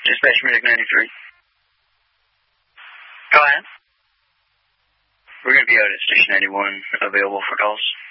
Dispatch Medic 93. Go ahead. We're going to be out at Station 91, available for calls.